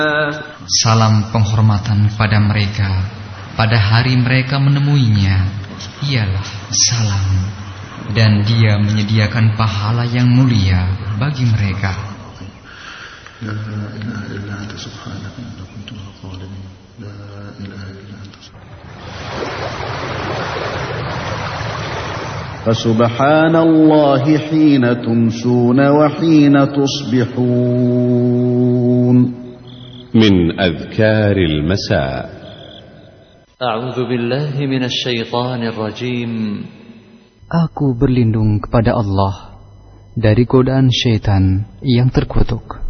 Salam penghormatan pada mereka pada hari mereka menemuinya ialah salam, dan Dia menyediakan pahala yang mulia bagi mereka. La ilaha illa anta subhanaka inni kuntu minadh dhalimin. La ilaha illa anta. Fasubhanallahi hina tumsuna wa hina tusbihun. Min adhkaril masa. A'udzu billahi minasy syaithanir rajim. Aku berlindung kepada Allah dari godaan syaitan yang terkutuk.